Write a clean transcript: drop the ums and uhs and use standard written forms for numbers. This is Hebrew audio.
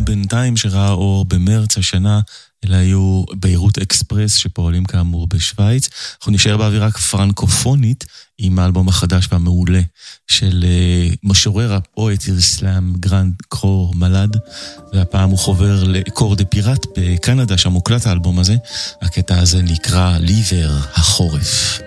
בינתיים שראה אור במרץ השנה, אלא היו ביירות אקספרס שפועלים כאמור בשוויץ. אנחנו נשאר באווירה פרנקופונית עם האלבום החדש והמעולה של משורר הפואט איסלאם גרנד קרו מלד, והפעם הוא חובר לקור דה פיראט בקנדה, שם מוקלט האלבום הזה. הקטע הזה נקרא ליבר החורף.